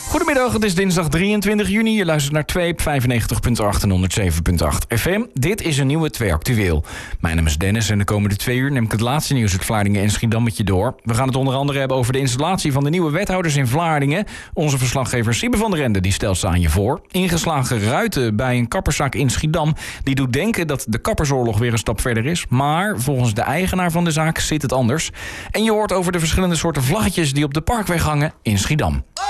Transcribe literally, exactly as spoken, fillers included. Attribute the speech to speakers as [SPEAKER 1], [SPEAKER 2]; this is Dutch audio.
[SPEAKER 1] Goedemiddag, het is dinsdag drieëntwintig juni. Je luistert naar twee op vijfennegentig komma acht en honderdzeven komma acht F M. Dit is een nieuwe twee Actueel. Mijn naam is Dennis en de komende twee uur neem ik het laatste nieuws uit Vlaardingen en Schiedam met je door. We gaan het onder andere hebben over de installatie van de nieuwe wethouders in Vlaardingen. Onze verslaggever Siebe van der Ende die stelt ze aan je voor. Ingeslagen ruiten bij een kapperszaak in Schiedam. Die doet denken dat de kappersoorlog weer een stap verder is. Maar volgens de eigenaar van de zaak zit het anders. En je hoort over de verschillende soorten vlaggetjes die op de Parkweg hangen in Schiedam.